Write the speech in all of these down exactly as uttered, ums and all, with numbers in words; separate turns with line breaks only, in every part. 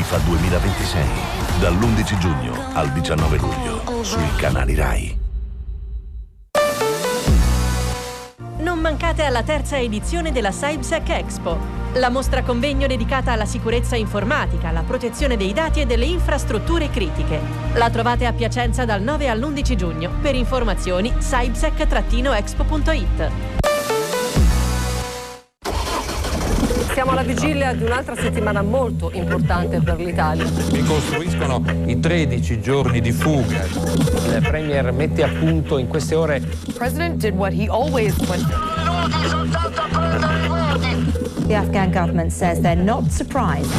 FIFA duemilaventisei, dall'undici giugno al diciannove luglio, sui canali Rai.
Non mancate alla terza edizione della SyBSEC Expo, la mostra convegno dedicata alla sicurezza informatica, alla protezione dei dati e delle infrastrutture critiche. La trovate a Piacenza dal nove all'undici giugno. Per informazioni sybsec expo punto it.
Siamo alla vigilia di un'altra settimana molto importante per l'Italia.
Ricostruiscono i tredici giorni di fuga.
Il Premier mette a punto in queste ore.
The President did what he always went.
The Afghan government says they're not surprised.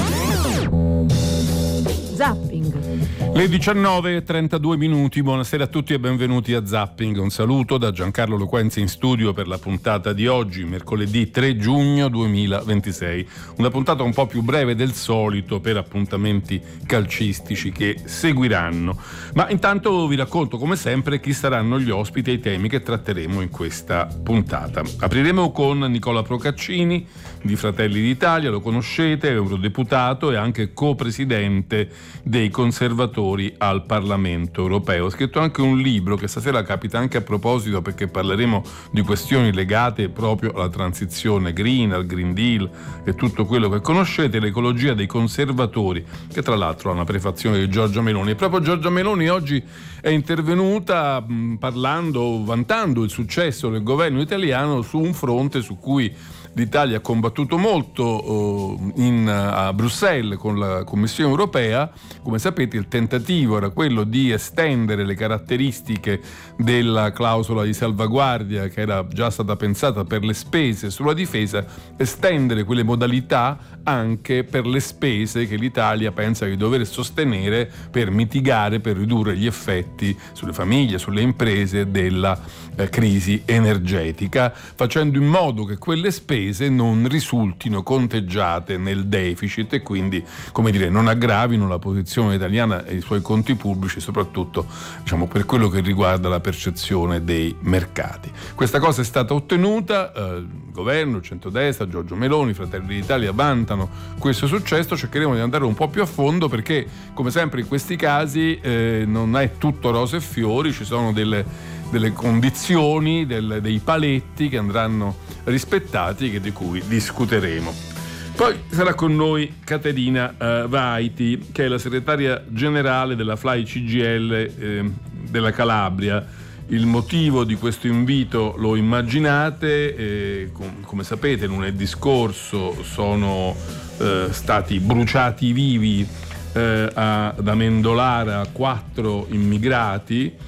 Zapping.
Le diciannove e trentadue minuti, buonasera a tutti e benvenuti a Zapping. Un saluto da Giancarlo Loquenzi in studio per la puntata di oggi, mercoledì tre giugno duemilaventisei. Una puntata un po' più breve del solito per appuntamenti calcistici che seguiranno. Ma intanto vi racconto come sempre chi saranno gli ospiti e i temi che tratteremo in questa puntata. Apriremo con Nicola Procaccini di Fratelli d'Italia, lo conoscete, è eurodeputato e anche co-presidente dei conservatori al Parlamento europeo. Ha scritto anche un libro che stasera capita anche a proposito, perché parleremo di questioni legate proprio alla transizione green, al Green Deal e tutto quello che conoscete, l'ecologia dei conservatori, che tra l'altro ha una prefazione di Giorgia Meloni. E proprio Giorgia Meloni oggi è intervenuta mh, parlando, vantando il successo del governo italiano su un fronte su cui l'Italia ha combattuto molto uh, in, a Bruxelles con la Commissione europea. Come sapete, il tentativo era quello di estendere le caratteristiche della clausola di salvaguardia che era già stata pensata per le spese sulla difesa, estendere quelle modalità anche per le spese che l'Italia pensa di dover sostenere per mitigare, per ridurre gli effetti sulle famiglie, sulle imprese della eh, crisi energetica, facendo in modo che quelle spese non risultino conteggiate nel deficit e quindi, come dire, non aggravino la posizione italiana e i suoi conti pubblici, soprattutto diciamo per quello che riguarda la percezione dei mercati. Questa cosa è stata ottenuta, eh, il governo, il centrodestra, Giorgia Meloni, Fratelli d'Italia vantano questo successo. Cercheremo di andare un po' più a fondo perché, come sempre in questi casi, eh, non è tutto rose e fiori, ci sono delle delle condizioni, del, dei paletti che andranno rispettati e di cui discuteremo. Poi sarà con noi Caterina uh, Vaiti, che è la segretaria generale della Fly C G I L eh, della Calabria. Il motivo di questo invito lo immaginate, eh, com- come sapete lunedì scorso sono eh, stati bruciati vivi eh, ad Amendolara quattro immigrati,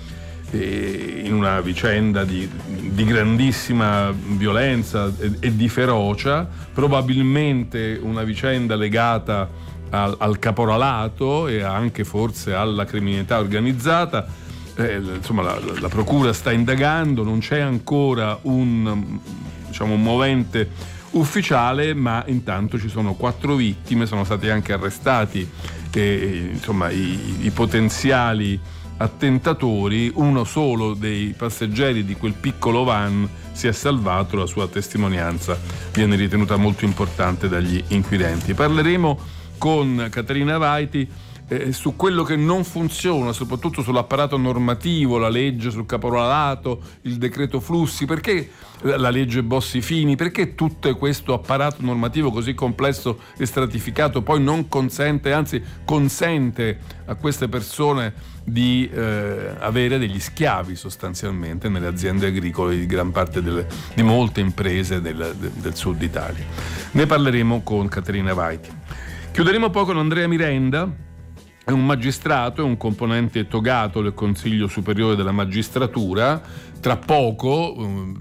in una vicenda di, di grandissima violenza e, e di ferocia, probabilmente una vicenda legata al, al caporalato e anche forse alla criminalità organizzata. Eh, insomma la, la procura sta indagando, non c'è ancora un, diciamo, un movente ufficiale, ma intanto ci sono quattro vittime, sono stati anche arrestati e, insomma, i, i potenziali attentatori. Uno solo dei passeggeri di quel piccolo van si è salvato, la sua testimonianza viene ritenuta molto importante dagli inquirenti. Parleremo con Caterina Vaiti eh, su quello che non funziona, soprattutto sull'apparato normativo, la legge sul caporalato, il decreto flussi, perché la legge Bossi-Fini, perché tutto questo apparato normativo così complesso e stratificato poi non consente, anzi consente a queste persone di eh, avere degli schiavi sostanzialmente nelle aziende agricole di gran parte delle, di molte imprese del, del, del sud Italia. Ne parleremo con Caterina Vaiti. Chiuderemo poi con Andrea Mirenda. È un magistrato, è un componente togato del Consiglio Superiore della Magistratura. Tra poco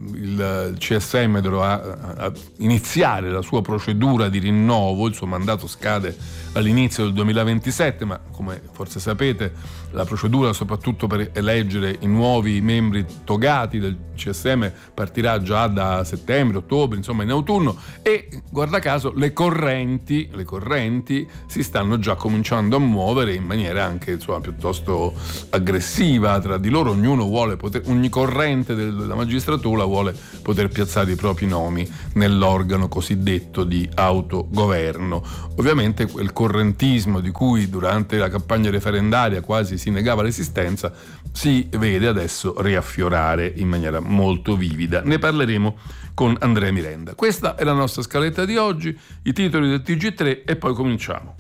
il C S M dovrà iniziare la sua procedura di rinnovo, il suo mandato scade all'inizio del duemilaventisette, ma come forse sapete la procedura soprattutto per eleggere i nuovi membri togati del C S M partirà già da settembre, ottobre, insomma in autunno, e guarda caso le correnti, le correnti si stanno già cominciando a muovere discutere in maniera anche insomma piuttosto aggressiva tra di loro. Ognuno vuole poter, ogni corrente della magistratura vuole poter piazzare i propri nomi nell'organo cosiddetto di autogoverno. Ovviamente quel correntismo di cui durante la campagna referendaria quasi si negava l'esistenza si vede adesso riaffiorare in maniera molto vivida. Ne parleremo con Andrea Mirenda. Questa è la nostra scaletta di oggi, i titoli del T G tre e poi cominciamo.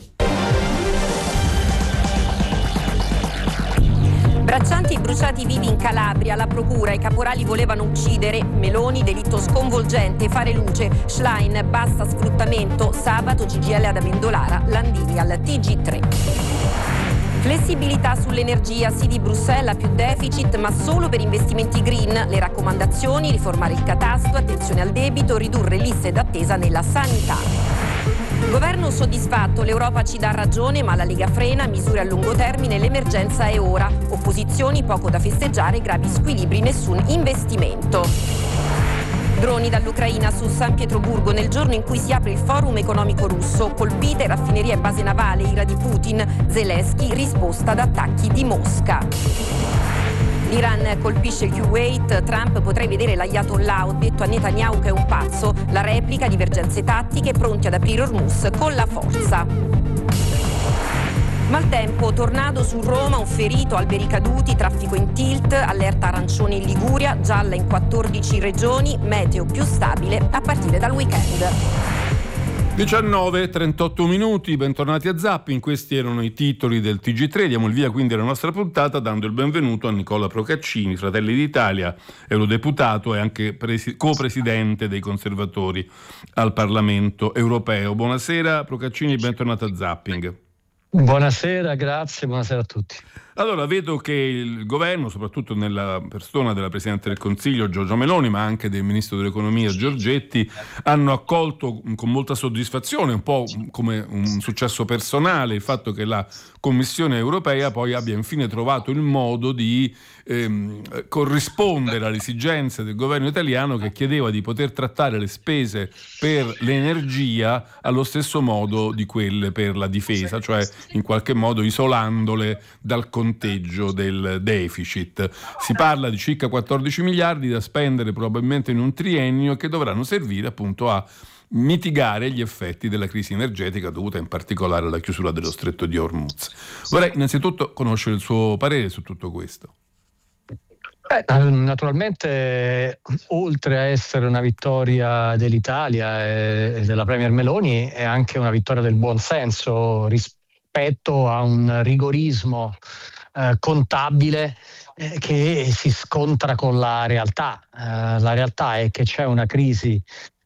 Braccianti bruciati vivi in Calabria, la procura, i caporali volevano uccidere, Meloni, delitto sconvolgente, fare luce, Schlein, basta sfruttamento, sabato C G I L ad Amendolara, Landini al T G tre. Flessibilità sull'energia, sì di Bruxelles, più deficit, ma solo per investimenti green. Le raccomandazioni, riformare il catasto, attenzione al debito, ridurre liste d'attesa nella sanità. Governo soddisfatto, l'Europa ci dà ragione, ma la Lega frena, misure a lungo termine, l'emergenza è ora. Opposizioni, poco da festeggiare, gravi squilibri, nessun investimento. Droni dall'Ucraina su San Pietroburgo nel giorno in cui si apre il forum economico russo. Colpite raffineria e base navale, ira di Putin. Zelensky, risposta ad attacchi di Mosca. L'Iran colpisce il Kuwait, Trump potrei vedere l'Ayatollah, ho detto a Netanyahu che è un pazzo. La replica, divergenze tattiche, pronti ad aprire Hormuz con la forza. Maltempo, tornado su Roma, un ferito, alberi caduti, traffico in tilt, allerta arancione in Liguria, gialla in quattordici regioni, meteo più stabile a partire dal weekend.
diciannove e trentotto minuti, bentornati a Zapping, questi erano i titoli del T G tre, diamo il via quindi alla nostra puntata dando il benvenuto a Nicola Procaccini, Fratelli d'Italia, eurodeputato e anche presi- co-presidente dei conservatori al Parlamento europeo. Buonasera Procaccini, bentornato a Zapping.
Buonasera, grazie, buonasera a tutti.
Allora, vedo che il governo, soprattutto nella persona della Presidente del Consiglio Giorgia Meloni, ma anche del Ministro dell'Economia Giorgetti, hanno accolto con molta soddisfazione, un po' come un successo personale, il fatto che la Commissione europea poi abbia infine trovato il modo di ehm, corrispondere alle esigenze del governo italiano, che chiedeva di poter trattare le spese per l'energia allo stesso modo di quelle per la difesa, cioè in qualche modo isolandole dal conteggio del deficit. Si parla di circa quattordici miliardi da spendere probabilmente in un triennio, che dovranno servire appunto a mitigare gli effetti della crisi energetica dovuta in particolare alla chiusura dello stretto di Hormuz. Vorrei innanzitutto conoscere il suo parere su tutto questo.
Beh, naturalmente, oltre a essere una vittoria dell'Italia e della Premier Meloni, è anche una vittoria del buon senso rispetto a un rigorismo eh, contabile eh, che si scontra con la realtà. Eh, la realtà è che c'è una crisi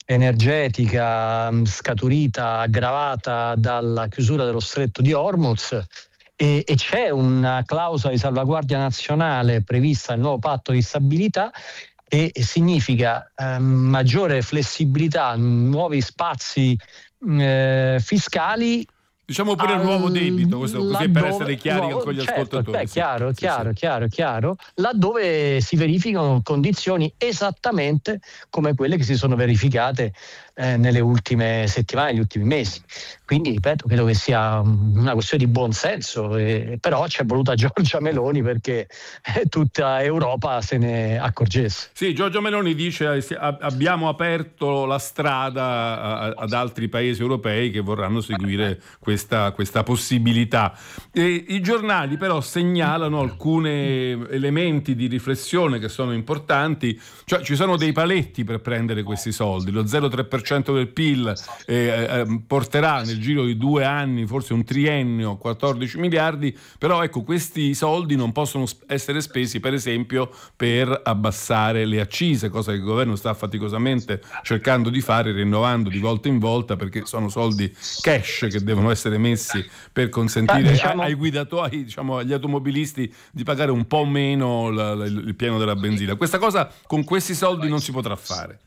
energetica scaturita, aggravata dalla chiusura dello stretto di Hormuz, e, e c'è una clausola di salvaguardia nazionale prevista nel nuovo patto di stabilità, e significa eh, maggiore flessibilità, nuovi spazi eh, fiscali.
Diciamo pure il nuovo debito, questo, così per essere chiari no, con gli
certo,
ascoltatori.
Beh, chiaro,
sì,
chiaro,
sì.
chiaro, chiaro, laddove si verificano condizioni esattamente come quelle che si sono verificate eh, nelle ultime settimane, negli ultimi mesi. Quindi, ripeto, credo che sia una questione di buon senso, eh, però c'è voluta Giorgia Meloni perché eh, tutta Europa se ne accorgesse.
Sì, Giorgia Meloni dice abbiamo aperto la strada ad altri paesi europei che vorranno seguire questa, questa possibilità. E i giornali però segnalano alcuni elementi di riflessione che sono importanti, cioè ci sono dei paletti per prendere questi soldi. Lo zero virgola tre per cento del P I L eh, eh, porterà nel giro di due anni, forse un triennio, quattordici miliardi, però ecco, questi soldi non possono essere spesi per esempio per abbassare le accise, cosa che il governo sta faticosamente cercando di fare, rinnovando di volta in volta, perché sono soldi cash che devono essere messi per consentire ah, diciamo... ai guidatori, diciamo agli automobilisti, di pagare un po' meno la, la, il pieno della benzina. Questa cosa con questi soldi non si potrà fare.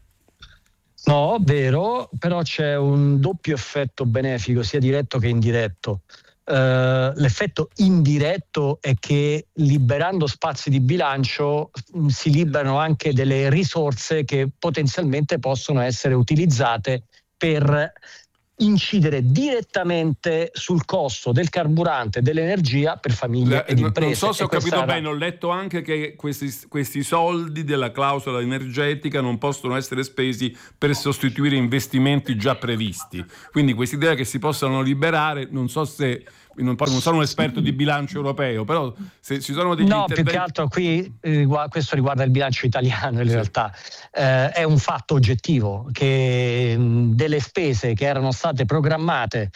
No, vero, però c'è un doppio effetto benefico, sia diretto che indiretto. Uh, l'effetto indiretto è che liberando spazi di bilancio mh, si liberano anche delle risorse che potenzialmente possono essere utilizzate per incidere direttamente sul costo del carburante, dell'energia per famiglie ed imprese.
Non so se
e
ho capito
era...
bene, ho letto anche che questi, questi soldi della clausola energetica non possono essere spesi per sostituire investimenti già previsti. Quindi quest'idea che si possano liberare, non so se... Non, non sono un esperto di bilancio europeo, però se ci sono degli
no,
interventi...
più che altro qui eh, questo riguarda il bilancio italiano in sì. realtà. Eh, è un fatto oggettivo che mh, delle spese che erano state programmate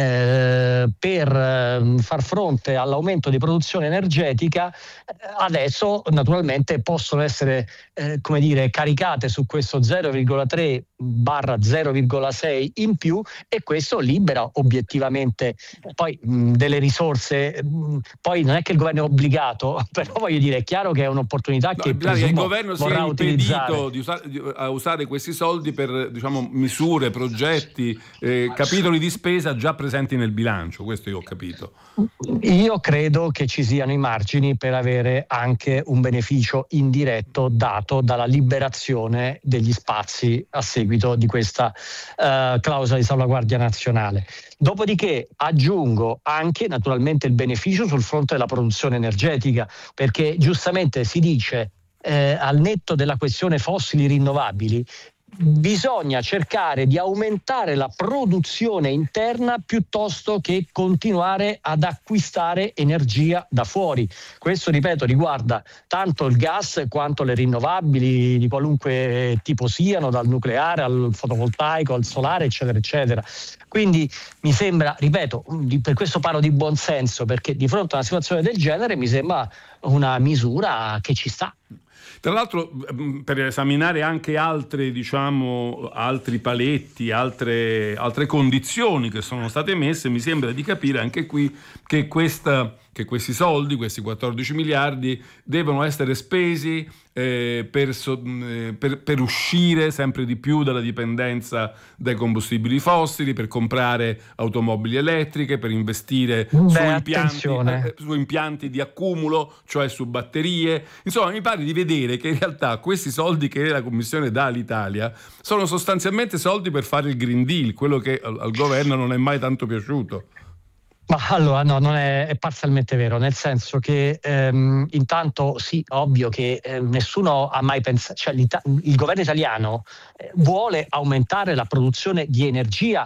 eh, per eh, far fronte all'aumento di produzione energetica eh, adesso naturalmente possono essere eh, come dire caricate su questo zero virgola tre barra zero virgola sei in più, e questo libera obiettivamente poi mh, delle risorse. Mh, poi non è che il governo è obbligato, però voglio dire è chiaro che è un'opportunità
no,
che
il governo si è impedito
utilizzare.
di usare, di, a usare questi soldi per diciamo misure, progetti, eh, capitoli di spesa già presenti nel bilancio, questo io ho capito.
Io credo che ci siano i margini per avere anche un beneficio indiretto dato dalla liberazione degli spazi a seguito di questa uh, clausola di salvaguardia nazionale. Dopodiché aggiungo anche naturalmente il beneficio sul fronte della produzione energetica, perché giustamente si dice eh, al netto della questione fossili rinnovabili bisogna cercare di aumentare la produzione interna piuttosto che continuare ad acquistare energia da fuori. Questo, ripeto, riguarda tanto il gas quanto le rinnovabili di qualunque tipo siano, dal nucleare al fotovoltaico al solare, eccetera eccetera. Quindi mi sembra, ripeto, per questo parlo di buon senso, perché di fronte a una situazione del genere mi sembra una misura che ci sta.
Tra l'altro, per esaminare anche altre, diciamo, altri paletti, altre, altre condizioni che sono state messe, mi sembra di capire anche qui che, questa, che questi soldi, questi quattordici miliardi, devono essere spesi eh, per, so, per, per uscire sempre di più dalla dipendenza dai combustibili fossili, per comprare automobili elettriche, per investire
Beh,
su, impianti, eh, su impianti di accumulo, cioè su batterie. Insomma, mi pare di vedere che in realtà questi soldi che la Commissione dà all'Italia sono sostanzialmente soldi per fare il Green Deal, quello che al, al governo non è mai tanto piaciuto.
Ma allora no, non è, è parzialmente vero, nel senso che ehm, intanto sì, ovvio che eh, nessuno ha mai pensato, cioè il governo italiano eh, vuole aumentare la produzione di energia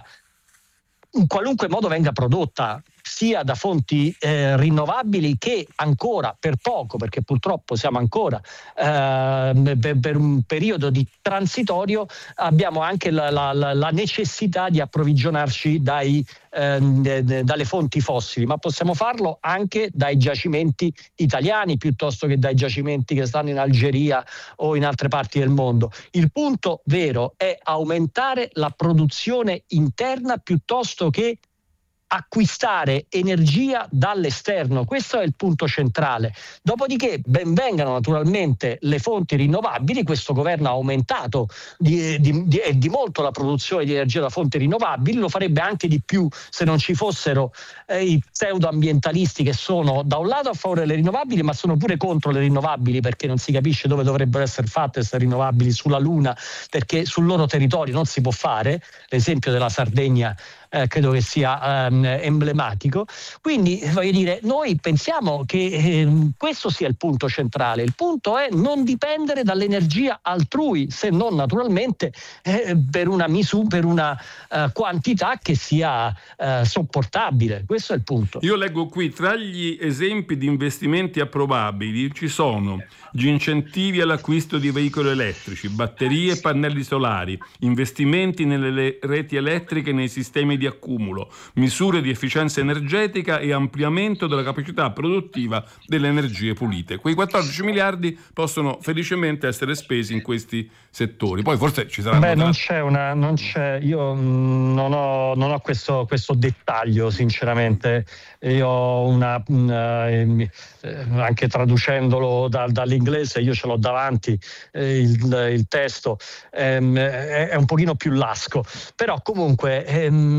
in qualunque modo venga prodotta, sia da fonti eh, rinnovabili che ancora per poco, perché purtroppo siamo ancora eh, per, per un periodo di transitorio, abbiamo anche la, la, la necessità di approvvigionarci dai, eh, de, de, dalle fonti fossili, ma possiamo farlo anche dai giacimenti italiani piuttosto che dai giacimenti che stanno in Algeria o in altre parti del mondo. Il punto vero è aumentare la produzione interna piuttosto che acquistare energia dall'esterno. Questo è il punto centrale. Dopodiché ben vengano naturalmente le fonti rinnovabili. Questo governo ha aumentato di, di, di, di molto la produzione di energia da fonti rinnovabili, lo farebbe anche di più se non ci fossero eh, i pseudoambientalisti che sono da un lato a favore delle rinnovabili ma sono pure contro le rinnovabili, perché non si capisce dove dovrebbero essere fatte queste rinnovabili sulla Luna, perché sul loro territorio non si può fare. L'esempio della Sardegna Eh, credo che sia um, emblematico. Quindi voglio dire, noi pensiamo che eh, questo sia il punto centrale. Il punto è non dipendere dall'energia altrui, se non naturalmente eh, per una misura, per una uh, quantità che sia uh, sopportabile. Questo è il punto.
Io leggo qui, tra gli esempi di investimenti approvabili ci sono gli incentivi all'acquisto di veicoli elettrici, batterie e pannelli solari, investimenti nelle reti elettriche e nei sistemi di accumulo, misure di efficienza energetica e ampliamento della capacità produttiva delle energie pulite. Quei quattordici miliardi possono felicemente essere spesi in questi settori. Poi forse ci saranno...
Beh, non c'è una... Non c'è, io non ho, non ho questo, questo dettaglio, sinceramente. Io ho una... una eh, anche traducendolo da, dall'inglese, io ce l'ho davanti, eh, il, il testo ehm, è, è un pochino più lasco. Però comunque... Ehm,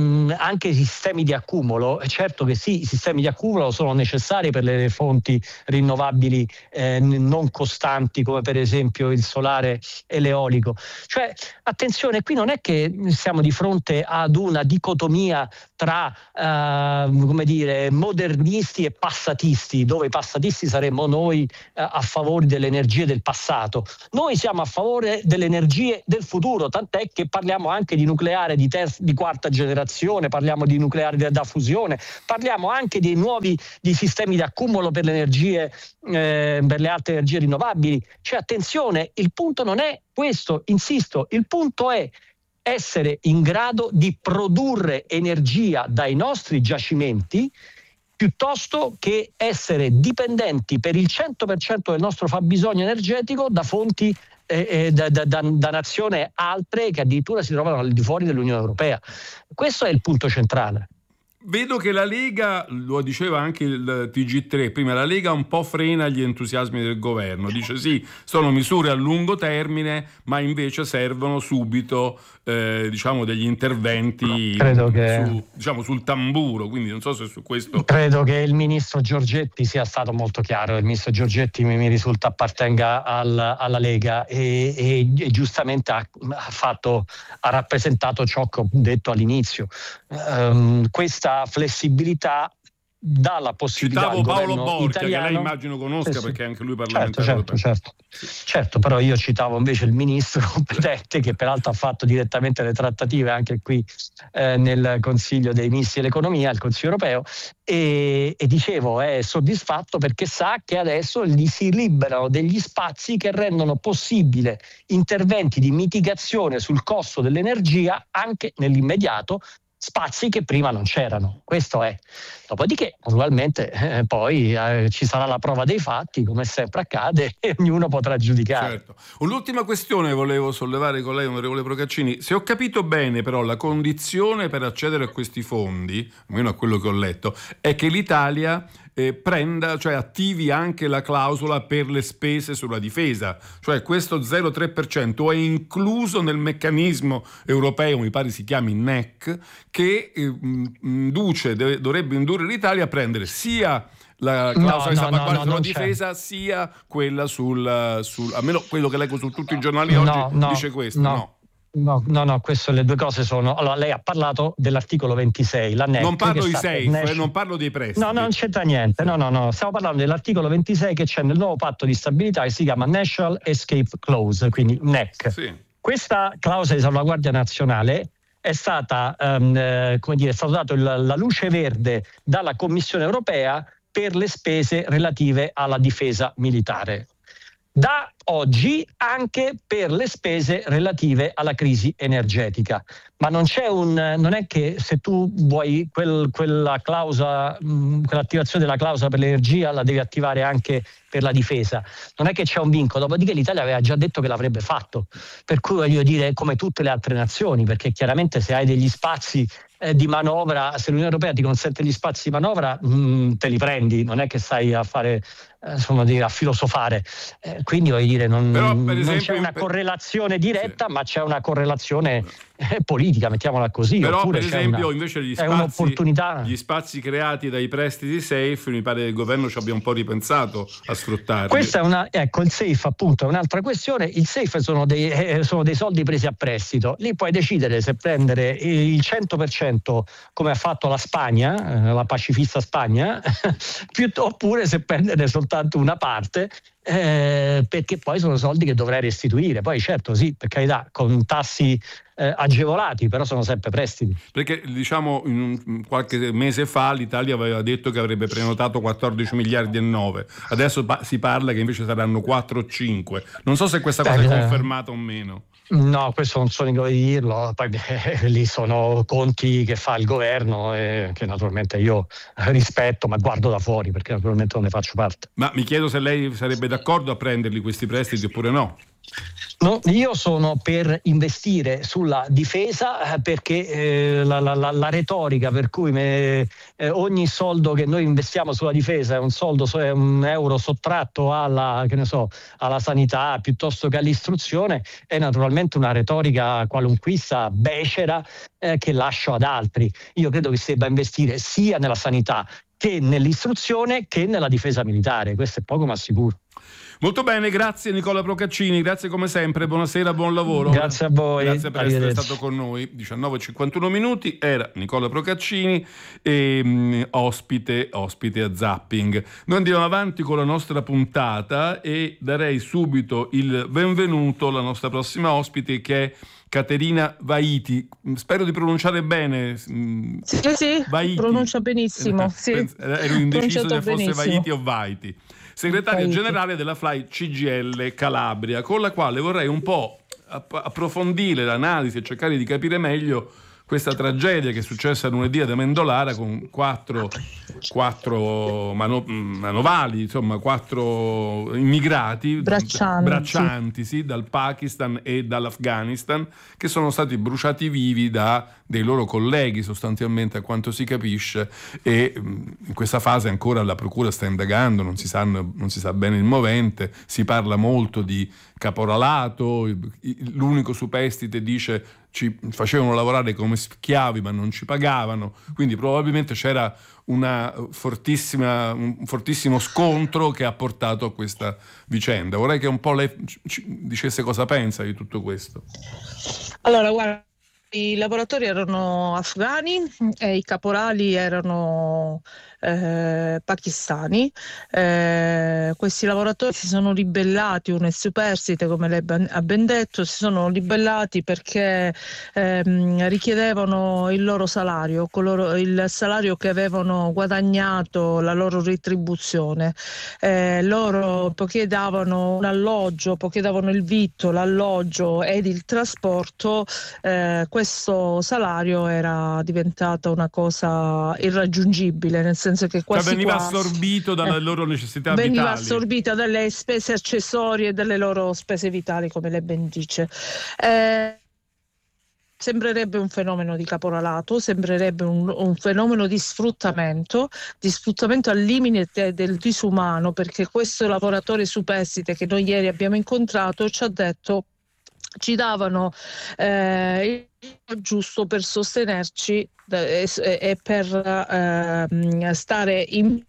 ehm, anche i sistemi di accumulo. Certo che sì, i sistemi di accumulo sono necessari per le fonti rinnovabili eh, non costanti, come per esempio il solare e l'eolico. Cioè, attenzione, qui non è che siamo di fronte ad una dicotomia tra eh, come dire, modernisti e passatisti, dove i passatisti saremmo noi eh, a favore delle energie del passato. Noi siamo a favore delle energie del futuro, tant'è che parliamo anche di nucleare di, terza, di quarta generazione, parliamo di nucleare da fusione, parliamo anche di nuovi di sistemi di accumulo per le energie, eh, per le altre energie rinnovabili. Cioè, attenzione, il punto non è questo, insisto, il punto è essere in grado di produrre energia dai nostri giacimenti piuttosto che essere dipendenti per il cento per cento del nostro fabbisogno energetico da fonti eh, eh, da, da, da, da nazioni altre che addirittura si trovano al di fuori dell'Unione Europea. Questo è il punto centrale.
Vedo che la Lega, lo diceva anche il T G tre prima, la Lega un po' frena gli entusiasmi del governo, dice sì, sono misure a lungo termine, ma invece servono subito eh, diciamo degli interventi
Credo che...
su, diciamo, sul tamburo, quindi non so se su questo...
Credo che il ministro Giorgetti sia stato molto chiaro, il ministro Giorgetti mi, mi risulta appartenga al, alla Lega e, e, e giustamente ha, ha, fatto, ha rappresentato ciò che ho detto all'inizio. Um, questa flessibilità dà la possibilità
Citavo
al
Paolo
governo
Borca,
italiano,
che lei immagino conosca,
sì, sì,
perché anche lui
certo,
parlamentare
certo, certo. certo, però io citavo invece il ministro competente che peraltro ha fatto direttamente le trattative anche qui eh, nel Consiglio dei Ministri dell'Economia, il Consiglio Europeo, e, e dicevo è soddisfatto perché sa che adesso gli si liberano degli spazi che rendono possibile interventi di mitigazione sul costo dell'energia anche nell'immediato, spazi che prima non c'erano. Questo è. Dopodiché, naturalmente, eh, poi eh, ci sarà la prova dei fatti, come sempre accade, e ognuno potrà giudicare.
Certo. Un'ultima questione volevo sollevare con lei, onorevole Procaccini. Se ho capito bene, però, la condizione per accedere a questi fondi, almeno a quello che ho letto, è che l'Italia eh, prenda, cioè attivi anche la clausola per le spese sulla difesa. Cioè questo zero virgola tre per cento è incluso nel meccanismo europeo, mi pare si chiami N E C, che eh, induce, deve, dovrebbe indurre l'Italia a prendere sia la clausola
no,
di
no,
salvaguardia
no, no,
sulla difesa, c'è. sia quella sul, sul, almeno quello che leggo su tutti i giornali oggi
no, no,
dice questo,
no.
no.
No, no, no, queste le due cose sono. Allora, lei ha parlato dell'articolo ventisei, la N E C.
Non parlo di
safe,
National... non parlo dei prestiti.
No, no, non c'entra niente. No, no, no. Stiamo parlando dell'articolo ventisei che c'è nel nuovo patto di stabilità che si chiama National Escape Clause, quindi N E C.
Sì.
Questa clausola di salvaguardia nazionale è stata, um, eh, come dire, è stato dato il, la luce verde dalla Commissione europea per le spese relative alla difesa militare. Da oggi anche per le spese relative alla crisi energetica. Ma non c'è un non è che se tu vuoi quel, quella clausola, mh, quell'attivazione della clausola per l'energia la devi attivare anche per la difesa. Non è che c'è un vincolo, dopodiché l'Italia aveva già detto che l'avrebbe fatto. Per cui voglio dire, come tutte le altre nazioni, perché chiaramente se hai degli spazi eh, di manovra, se l'Unione Europea ti consente gli spazi di manovra, mh, te li prendi, non è che stai a fare eh, insomma dire, a filosofare. Eh, quindi voglio dire, non,
Però, per esempio,
non c'è una
per...
correlazione diretta,
sì.
ma c'è una correlazione eh, politica, mettiamola così.
Però
oppure
per
c'è
esempio
una,
invece gli
è
spazi,
un'opportunità.
gli spazi creati dai prestiti safe, mi pare che il governo ci abbia un po' ripensato a sfruttarli.
Questa è una, ecco, il safe appunto è un'altra questione. Il safe sono dei, eh, sono dei soldi presi a prestito. Lì puoi decidere se prendere il cento per cento come ha fatto la Spagna, eh, la pacifista Spagna, più, oppure se prendere soltanto una parte, eh, perché poi sono soldi che dovrai restituire. Poi certo sì, per carità, con tassi eh, agevolati, però sono sempre prestiti.
Perché diciamo in un, qualche mese fa l'Italia aveva detto che avrebbe prenotato quattordici miliardi e nove, adesso pa- si parla che invece saranno quattro o cinque. Non so se questa cosa
Beh,
è confermata o meno.
No, questo non sono in grado di dirlo, poi eh, lì sono conti che fa il governo e che naturalmente io rispetto, ma guardo da fuori perché naturalmente non ne faccio parte.
Ma mi chiedo se lei sarebbe d'accordo a prenderli questi prestiti oppure no.
No, io sono per investire sulla difesa eh, perché eh, la, la, la, la retorica per cui me, eh, ogni soldo che noi investiamo sulla difesa è un soldo, è un euro sottratto alla, che ne so, alla sanità piuttosto che all'istruzione è naturalmente una retorica qualunquista, becera, eh, che lascio ad altri. Io credo che si debba investire sia nella sanità che nell'istruzione che nella difesa militare, questo è poco ma sicuro.
Molto bene, grazie Nicola Procaccini, grazie come sempre, buonasera, buon lavoro.
Grazie a voi.
Grazie per essere stato con noi. diciannove e cinquantuno minuti, era Nicola Procaccini e mh, ospite, ospite a Zapping. Noi andiamo avanti con la nostra puntata e darei subito il benvenuto alla nostra prossima ospite che è Caterina Vaiti. Spero di pronunciare bene.
Sì, sì,
Vaiti.
Pronuncia benissimo.
Eh,
sì.
Ero indeciso se fosse
benissimo.
Vaiti o Vaiti. Segretaria
Vaiti.
generale della Fly C G I L Calabria, con la quale vorrei un po' approfondire l'analisi e cercare di capire meglio questa tragedia che è successa lunedì ad Amendolara con quattro, quattro mano, manovali, insomma quattro immigrati
braccianti,
braccianti sì, dal Pakistan e dall'Afghanistan, che sono stati bruciati vivi da dei loro colleghi sostanzialmente, a quanto si capisce, e in questa fase ancora la procura sta indagando, non si sanno, non si sa bene il movente, si parla molto di caporalato, l'unico superstite dice ci facevano lavorare come schiavi ma non ci pagavano, quindi probabilmente c'era una fortissima, un fortissimo scontro che ha portato a questa vicenda. Vorrei che un po' lei ci dicesse cosa pensa di tutto questo.
Allora, guarda, i lavoratori erano afghani e i caporali erano eh, pakistani. Eh, questi lavoratori si sono ribellati, un superstite come lei ha ben detto, si sono ribellati perché ehm, richiedevano il loro salario, coloro, il salario che avevano guadagnato, la loro retribuzione. Eh, loro poiché davano un alloggio, poiché davano il vitto, l'alloggio ed il trasporto, eh, questo salario era diventato una cosa irraggiungibile, nel senso che quasi
cioè veniva
quasi,
assorbito dalle
eh,
loro necessità
veniva
vitali.
assorbita dalle spese accessorie e dalle loro spese vitali, come lei ben dice. Eh, Sembrerebbe un fenomeno di caporalato, sembrerebbe un, un fenomeno di sfruttamento, di sfruttamento al limite del disumano, perché questo lavoratore superstite che noi ieri abbiamo incontrato ci ha detto ci davano eh, il giusto per sostenerci e, e per eh, stare in...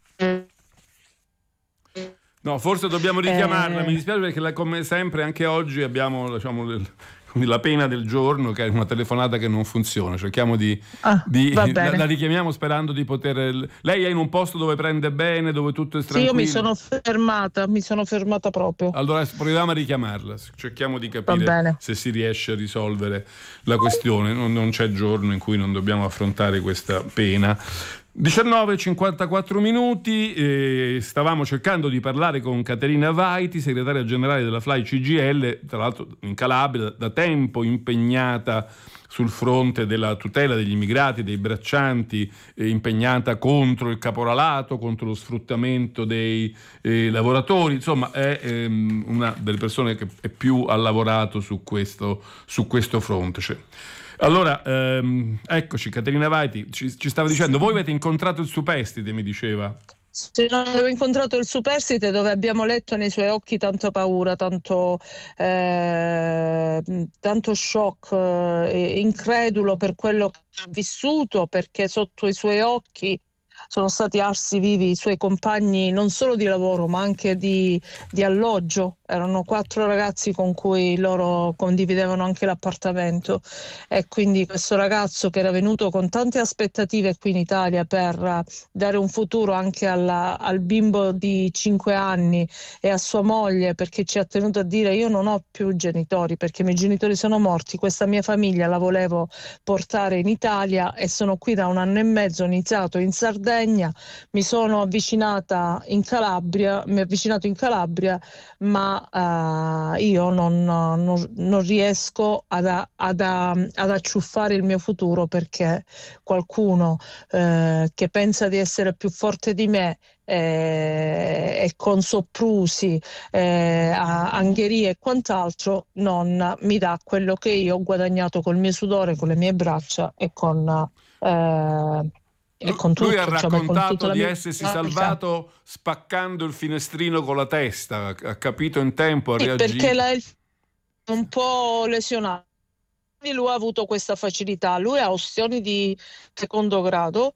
No, forse dobbiamo richiamarla,
eh...
mi dispiace perché la, come sempre anche oggi abbiamo, diciamo, la pena del giorno, che è una telefonata che non funziona. Cerchiamo di,
ah,
di la, la richiamiamo sperando di poter. Lei è in un posto dove prende bene, dove tutto è tranquillo?
Sì, io mi sono fermata, mi sono fermata proprio.
Allora proviamo a richiamarla, cerchiamo di capire se si riesce a risolvere la questione. Non, non c'è giorno in cui non dobbiamo affrontare questa pena. diciannove e cinquantaquattro minuti, eh, stavamo cercando di parlare con Caterina Vaiti, segretaria generale della Fly C G I L, tra l'altro in Calabria, da tempo impegnata sul fronte della tutela degli immigrati, dei braccianti, eh, impegnata contro il caporalato, contro lo sfruttamento dei eh, lavoratori, insomma è ehm, una delle persone che è più ha lavorato su questo, su questo fronte. Cioè, allora, ehm, eccoci, Caterina Vaiti ci, ci stava dicendo, voi avete incontrato il superstite, mi diceva.
Sì, avevo incontrato il superstite dove abbiamo letto nei suoi occhi tanta paura, tanto, eh, tanto shock, eh, incredulo per quello che ha vissuto, perché sotto i suoi occhi sono stati arsi vivi i suoi compagni non solo di lavoro ma anche di, di alloggio. Erano quattro ragazzi con cui loro condividevano anche l'appartamento, e quindi questo ragazzo che era venuto con tante aspettative qui in Italia per dare un futuro anche alla, al bimbo di cinque anni e a sua moglie, perché ci ha tenuto a dire io non ho più genitori perché i miei genitori sono morti, questa mia famiglia la volevo portare in Italia e sono qui da un anno e mezzo, ho iniziato in Sardegna Sardegna, mi sono avvicinata in Calabria, mi ho avvicinato in Calabria, ma uh, io non, non, non riesco ad, ad, ad acciuffare il mio futuro, perché qualcuno uh, che pensa di essere più forte di me eh, e con soprusi, eh, angherie e quant'altro non mi dà quello che io ho guadagnato col mio sudore, con le mie braccia e con, eh, e con tutto.
Lui ha raccontato
cioè,
di
mia...
essersi salvato spaccando il finestrino con la testa, ha capito in tempo, ha
sì,
reagito. Perché
la, un po' lesionato. Lui ha avuto questa facilità, lui ha ustioni di secondo grado,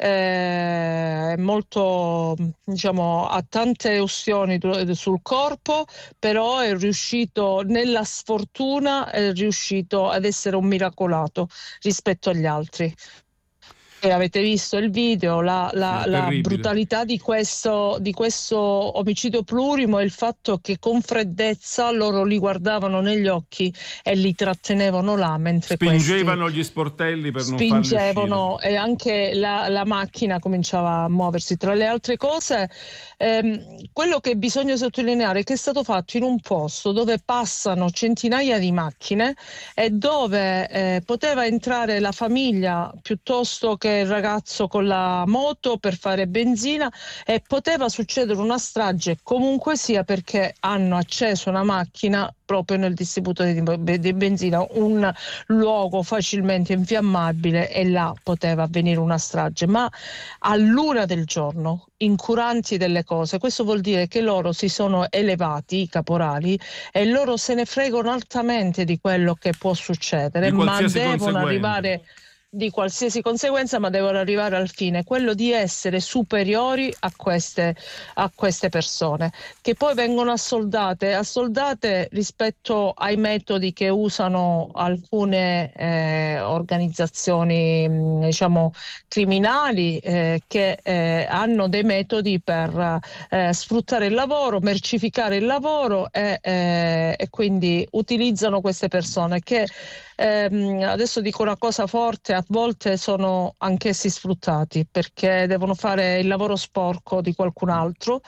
è eh, molto, diciamo, ha tante ustioni sul corpo, però è riuscito, nella sfortuna, è riuscito ad essere un miracolato rispetto agli altri. E avete visto il video, la, la,
sì,
la brutalità di questo, di questo omicidio plurimo e il fatto che con freddezza loro li guardavano negli occhi e li trattenevano là mentre
spingevano
questi
gli sportelli per non
spingevano
farli
e anche la, la macchina cominciava a muoversi. Tra le altre cose, ehm, quello che bisogna sottolineare è che è stato fatto in un posto dove passano centinaia di macchine e dove eh, poteva entrare la famiglia piuttosto che il ragazzo con la moto per fare benzina, e poteva succedere una strage comunque sia, perché hanno acceso una macchina proprio nel distributore di, di benzina, un luogo facilmente infiammabile, e là poteva avvenire una strage, ma all'una del giorno, incuranti delle cose. Questo vuol dire che loro si sono elevati, i caporali, e loro se ne fregano altamente di quello che può succedere, ma devono arrivare di qualsiasi conseguenza, ma devono arrivare al fine, quello di essere superiori a queste, a queste persone, che poi vengono assoldate, assoldate rispetto ai metodi che usano alcune eh, organizzazioni, diciamo, criminali, eh, che eh, hanno dei metodi per eh, sfruttare il lavoro, mercificare il lavoro e, eh, e quindi utilizzano queste persone che ehm, adesso dico una cosa forte, a volte sono anch'essi sfruttati perché devono fare il lavoro sporco di qualcun altro,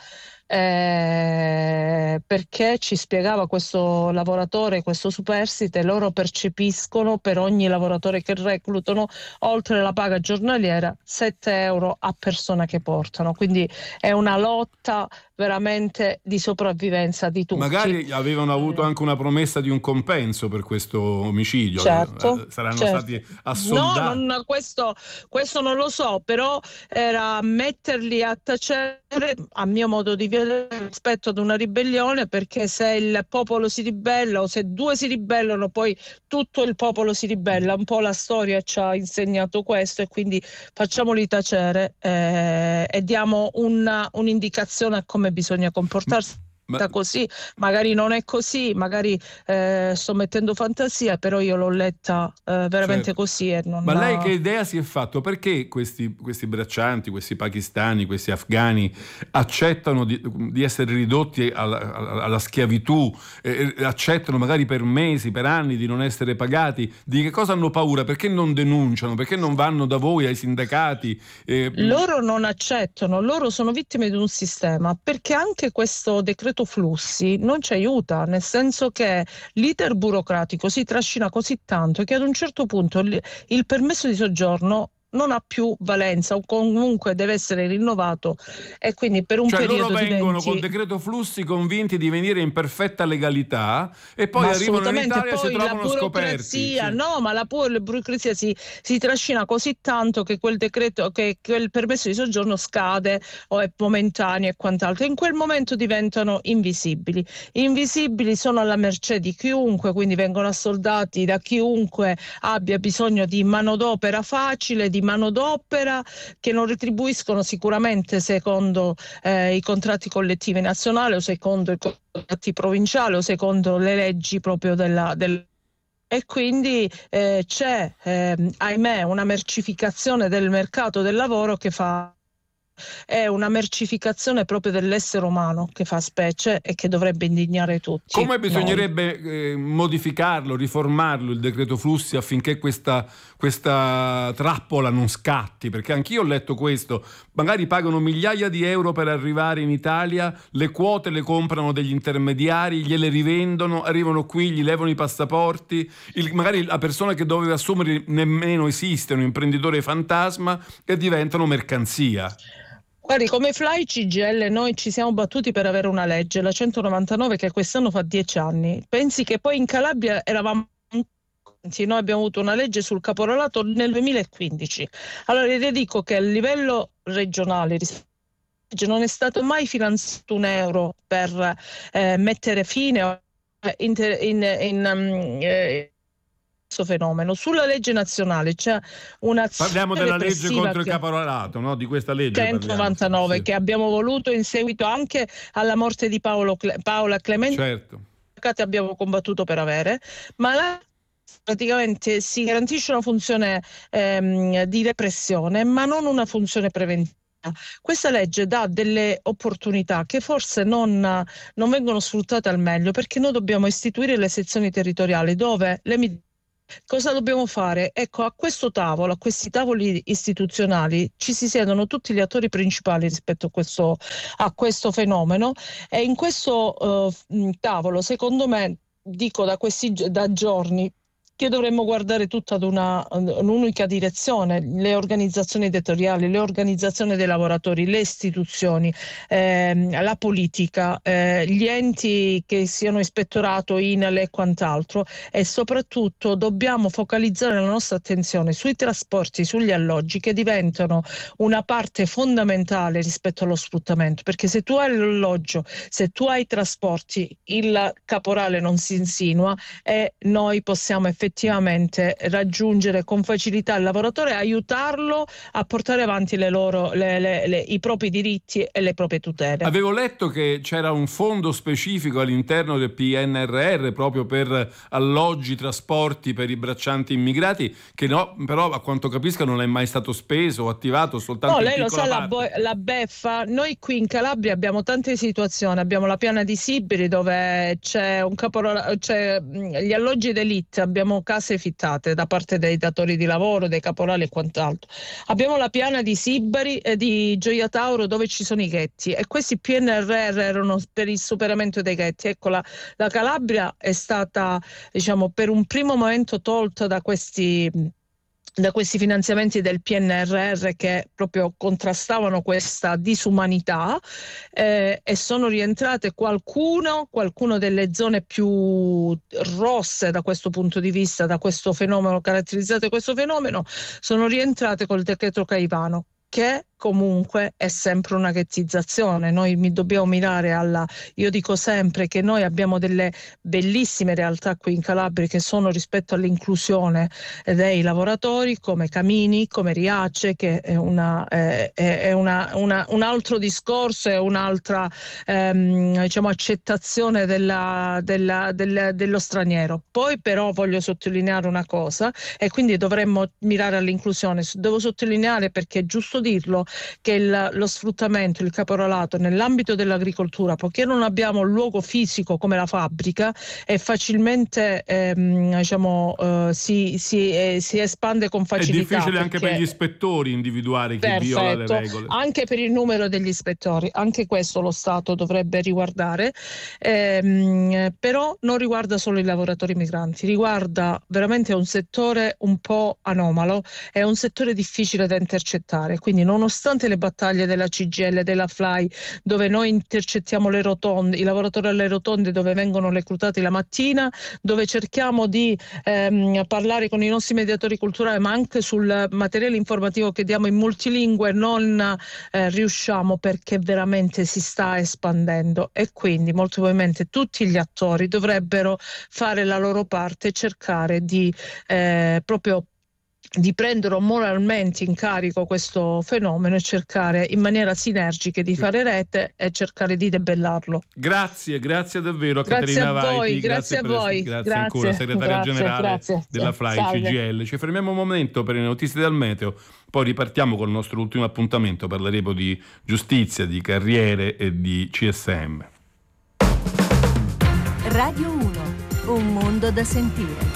eh, perché ci spiegava questo lavoratore, questo superstite, loro percepiscono per ogni lavoratore che reclutano, oltre la paga giornaliera, sette euro a persona che portano, quindi è una lotta veramente di sopravvivenza di tutti.
Magari avevano avuto anche una promessa di un compenso per questo omicidio.
Certo,
saranno
certo.
stati assoldati.
No, non, questo, questo non lo so, però era metterli a tacere, a mio modo di vedere, rispetto ad una ribellione, perché se il popolo si ribella o se due si ribellano poi tutto il popolo si ribella. Un po' la storia ci ha insegnato questo, e quindi facciamoli tacere eh, e diamo una, un'indicazione a come bisogna comportarsi. Ma... così, magari non è così, magari eh, sto mettendo fantasia, però io l'ho letta eh, veramente
certo.
così e non...
Ma lei che idea si è fatto? Perché questi, questi braccianti, questi pakistani, questi afghani accettano di, di essere ridotti alla, alla schiavitù, eh, accettano magari per mesi, per anni di non essere pagati? Di che cosa hanno paura? Perché non denunciano? Perché non vanno da voi ai sindacati? Eh...
Loro non accettano, loro sono vittime di un sistema, perché anche questo decreto flussi non ci aiuta, nel senso che l'iter burocratico si trascina così tanto che ad un certo punto il, il permesso di soggiorno non ha più valenza o comunque deve essere rinnovato, e quindi per un
cioè
periodo
loro vengono
diventi...
col decreto flussi convinti di venire in perfetta legalità e poi
ma
arrivano in Italia e si trovano
la burocrazia,
scoperti.
no, ma la, la burocrazia si, si trascina così tanto che quel decreto, che quel permesso di soggiorno scade o è momentaneo e quant'altro. In quel momento diventano invisibili. Invisibili, sono alla mercé di chiunque, quindi vengono assoldati da chiunque abbia bisogno di manodopera facile, di manodopera che non retribuiscono sicuramente secondo eh, i contratti collettivi nazionali o secondo i contratti provinciali o secondo le leggi proprio della, del... e quindi eh, c'è eh, ahimè una mercificazione del mercato del lavoro che fa è una mercificazione proprio dell'essere umano che fa specie e che dovrebbe indignare tutti.
Come bisognerebbe eh, modificarlo, riformarlo il decreto flussi affinché questa, questa trappola non scatti? Perché anch'io ho letto questo, magari pagano migliaia di euro per arrivare in Italia, le quote le comprano degli intermediari, gliele rivendono, arrivano qui, gli levano i passaporti, il, magari la persona che doveva assumere nemmeno esiste, un imprenditore fantasma, e diventano mercanzia.
Guardi, come Fly C G I L noi ci siamo battuti per avere una legge, la centonovantanove, che quest'anno fa dieci anni. Pensi che poi in Calabria eravamo noi abbiamo avuto una legge sul caporalato nel duemilaquindici. Allora le dico che a livello regionale non è stato mai finanziato un euro per eh, mettere fine in, in, in, um, eh, questo fenomeno. Sulla legge nazionale c'è una
parliamo della legge contro il caporalato, no? Di questa legge
centonovantanove sì. Che abbiamo voluto in seguito anche alla morte di Paolo Cle- Paola Clementi,
certo,
che abbiamo combattuto per avere, ma la praticamente si garantisce una funzione ehm, di repressione, ma non una funzione preventiva. Questa legge dà delle opportunità che forse non, non vengono sfruttate al meglio, perché noi dobbiamo istituire le sezioni territoriali dove le cosa dobbiamo fare? Ecco, a questo tavolo, a questi tavoli istituzionali ci si siedono tutti gli attori principali rispetto a questo, a questo fenomeno, e in questo uh, tavolo, secondo me, dico da questi da giorni, che dovremmo guardare tutta ad una, un'unica direzione: le organizzazioni territoriali, le organizzazioni dei lavoratori, le istituzioni, ehm, la politica, eh, gli enti che siano ispettorato, I N A L e quant'altro, e soprattutto dobbiamo focalizzare la nostra attenzione sui trasporti, sugli alloggi, che diventano una parte fondamentale rispetto allo sfruttamento, perché se tu hai l'alloggio, se tu hai i trasporti, il caporale non si insinua e noi possiamo effettivamente effettivamente raggiungere con facilità il lavoratore e aiutarlo a portare avanti le loro, le, le, le, i propri diritti e le proprie tutele.
Avevo letto che c'era un fondo specifico all'interno del P N R R proprio per alloggi, trasporti per i braccianti immigrati, che no, però a quanto capisco non è mai stato speso o attivato, soltanto
no,
in
lei lo sa, la, bo- la beffa. Noi qui in Calabria abbiamo tante situazioni, abbiamo la piana di Sibiri dove c'è un caporalato, c'è gli alloggi d'élite, abbiamo case fittate da parte dei datori di lavoro, dei caporali e quant'altro. Abbiamo la piana di Sibari e di Gioia Tauro dove ci sono i ghetti, e questi P N R R erano per il superamento dei ghetti. Ecco, la, la Calabria è stata, diciamo, per un primo momento tolta da questi da questi finanziamenti del P N R R che proprio contrastavano questa disumanità, eh, e sono rientrate qualcuno, qualcuno delle zone più rosse da questo punto di vista, da questo fenomeno, caratterizzate da questo fenomeno, sono rientrate col decreto Caivano, che comunque è sempre una ghettizzazione. Noi mi dobbiamo mirare alla, io dico sempre che noi abbiamo delle bellissime realtà qui in Calabria che sono rispetto all'inclusione dei lavoratori, come Camini, come Riace, che è, una, è, è una, una, un altro discorso, è un'altra ehm, diciamo accettazione della, della, del, dello straniero. Poi però voglio sottolineare una cosa, e quindi dovremmo mirare all'inclusione. Devo sottolineare, perché è giusto dirlo, che il, lo sfruttamento, il caporalato nell'ambito dell'agricoltura, poiché non abbiamo un luogo fisico come la fabbrica, è facilmente ehm, diciamo eh, si, si, eh, si espande con facilità.
È difficile anche per gli ispettori individuare chi
perfetto,
viola le regole.
Anche per il numero degli ispettori, anche questo lo Stato dovrebbe riguardare, ehm, però non riguarda solo i lavoratori migranti, riguarda veramente un settore un po' anomalo, è un settore difficile da intercettare, quindi nonostante le battaglie della C G I L, della Fly, dove noi intercettiamo le rotonde, i lavoratori alle rotonde dove vengono reclutati la mattina, dove cerchiamo di ehm, parlare con i nostri mediatori culturali, ma anche sul materiale informativo che diamo in multilingue, non eh, riusciamo, perché veramente si sta espandendo, e quindi molto probabilmente tutti gli attori dovrebbero fare la loro parte e cercare di eh, proprio di prendere moralmente in carico questo fenomeno e cercare in maniera sinergica di fare rete e cercare di debellarlo.
Grazie, grazie davvero a
grazie
Caterina
a voi,
Vaiti,
grazie, grazie a voi,
grazie,
grazie
ancora, segretaria
grazie,
generale
grazie,
della F L A I
salve.
C G I L. Ci fermiamo un momento per le notizie dal meteo, poi ripartiamo con il nostro ultimo appuntamento, parleremo di giustizia, di carriere e di C S M.
Radio uno, un mondo da sentire.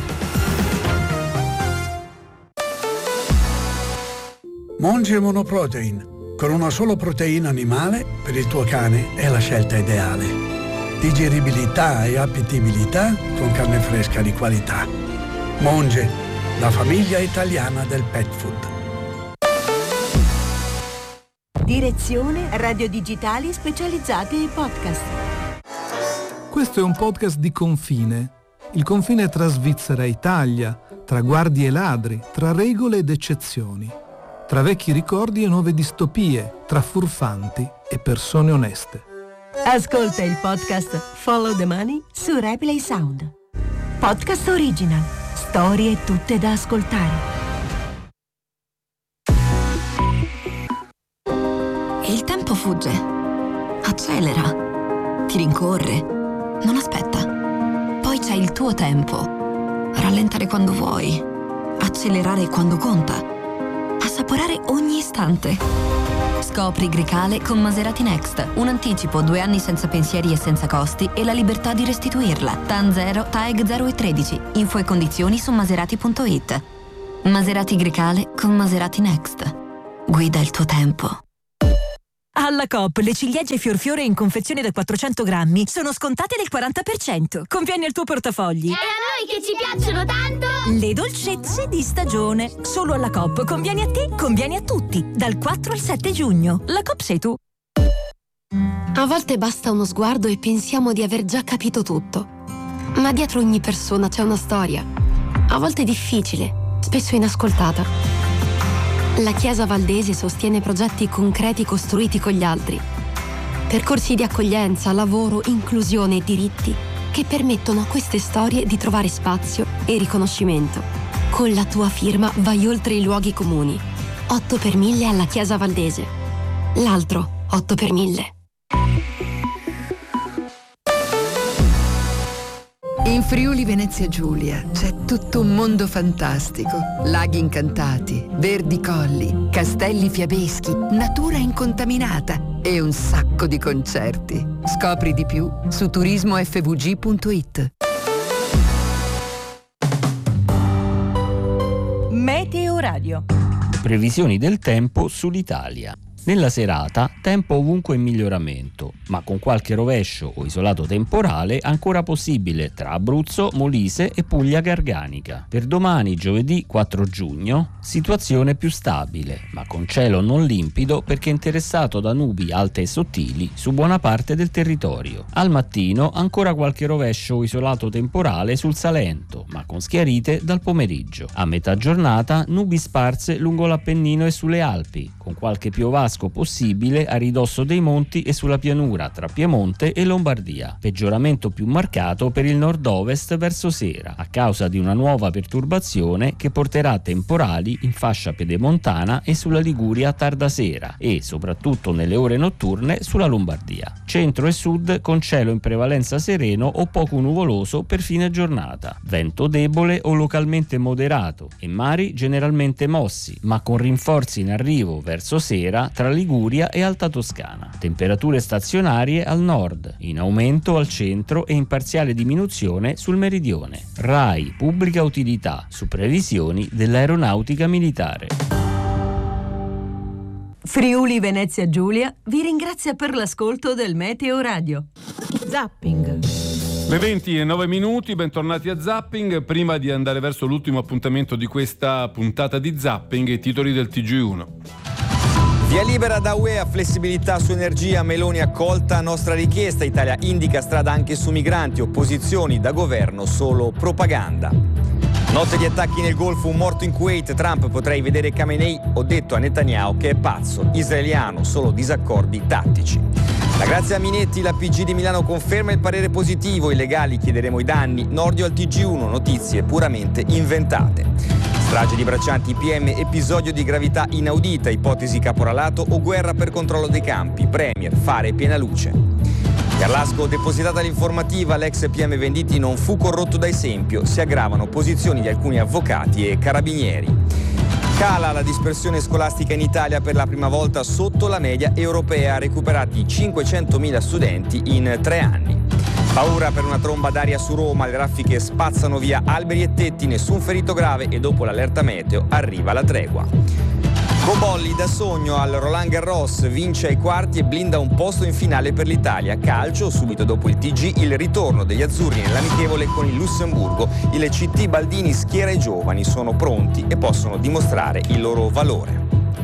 Monge Monoprotein, con una sola proteina animale per il tuo cane è la scelta ideale. Digeribilità e appetibilità con carne fresca di qualità. Monge, la famiglia italiana del pet food.
Direzione Radio Digitali specializzati ai podcast.
Questo è un podcast di confine. Il confine tra Svizzera e Italia, tra guardie e ladri, tra regole ed eccezioni, tra vecchi ricordi e nuove distopie, tra furfanti e persone oneste.
Ascolta il podcast Follow the Money su Replay Sound. Podcast original. Storie tutte da ascoltare.
E il tempo fugge. Accelera. Ti rincorre. Non aspetta. Poi c'è il tuo tempo. Rallentare quando vuoi. Accelerare quando conta. Assaporare ogni istante. Scopri Grecale con Maserati Next. Un anticipo, due anni senza pensieri e senza costi e la libertà di restituirla. T A N zero, T A E G zero e tredici. Info e condizioni su maserati punto it. Maserati Grecale con Maserati Next. Guida il tuo tempo.
Alla Coop le ciliegie fior fiore in confezione da quattrocento grammi sono scontate del quaranta per cento. Conviene al tuo portafogli.
E a noi che ci piacciono tanto!
Le dolcezze di stagione. Solo alla Coop. Conviene a te, conviene a tutti. Dal quattro al sette giugno. La Coop sei tu.
A volte basta uno sguardo e pensiamo di aver già capito tutto. Ma dietro ogni persona c'è una storia. A volte difficile, spesso inascoltata. La Chiesa Valdese sostiene progetti concreti costruiti con gli altri. Percorsi di accoglienza, lavoro, inclusione e diritti che permettono a queste storie di trovare spazio e riconoscimento. Con la tua firma vai oltre i luoghi comuni. otto per mille alla Chiesa Valdese. L'altro otto per mille.
In Friuli Venezia Giulia c'è tutto un mondo fantastico. Laghi incantati, verdi colli, castelli fiabeschi, natura incontaminata e un sacco di concerti. Scopri di più su turismo effe vu gi punto it.
Meteo Radio.
Previsioni del tempo sull'Italia. Nella serata, tempo ovunque in miglioramento, ma con qualche rovescio o isolato temporale ancora possibile tra Abruzzo, Molise e Puglia Garganica. Per domani, giovedì quattro giugno, situazione più stabile, ma con cielo non limpido perché interessato da nubi alte e sottili su buona parte del territorio. Al mattino ancora qualche rovescio o isolato temporale sul Salento, ma con schiarite dal pomeriggio. A metà giornata, nubi sparse lungo l'Appennino e sulle Alpi, con qualche piovasco possibile a ridosso dei monti e sulla pianura tra Piemonte e Lombardia. Peggioramento più marcato per il nord-ovest verso sera, a causa di una nuova perturbazione che porterà temporali in fascia pedemontana e sulla Liguria a tarda sera e, soprattutto nelle ore notturne, sulla Lombardia. Centro e sud con cielo in prevalenza sereno o poco nuvoloso per fine giornata. Vento debole o localmente moderato e mari generalmente mossi, ma con rinforzi in arrivo verso sera tra Liguria e Alta Toscana. Temperature stazionarie al nord, in aumento al centro e in parziale diminuzione sul meridione. RAI Pubblica Utilità su previsioni dell'Aeronautica Militare.
Friuli Venezia Giulia vi ringrazia per l'ascolto del Meteo Radio. Zapping.
Le venti e nove minuti, bentornati a Zapping. Prima di andare verso l'ultimo appuntamento di questa puntata di Zapping, i titoli del T G uno.
Via libera da U E a flessibilità su energia, Meloni accolta nostra richiesta, Italia indica strada anche su migranti, opposizioni da governo solo propaganda. Notte di attacchi nel Golfo, un morto in Kuwait, Trump potrei vedere Khamenei, ho detto a Netanyahu che è pazzo, israeliano, solo disaccordi tattici. La Grazia Minetti, la P G di Milano conferma il parere positivo, i legali chiederemo i danni, Nordio al T G uno, notizie puramente inventate. Strage di braccianti, I P M, episodio di gravità inaudita, ipotesi caporalato o guerra per controllo dei campi, Premier, fare piena luce. Carlasco, depositata l'informativa, l'ex P M Venditti non fu corrotto da esempio, si aggravano posizioni di alcuni avvocati e carabinieri. Cala la dispersione scolastica in Italia per la prima volta sotto la media europea, recuperati cinquecentomila studenti in tre anni. Paura per una tromba d'aria su Roma, le raffiche spazzano via alberi e tetti, nessun ferito grave e dopo l'allerta meteo arriva la tregua. Cobolli da sogno al Roland Garros, vince ai quarti e blinda un posto in finale per l'Italia. Calcio, subito dopo il T G, il ritorno degli azzurri nell'amichevole con il Lussemburgo. Il C T Baldini schiera i giovani, sono pronti e possono dimostrare il loro valore.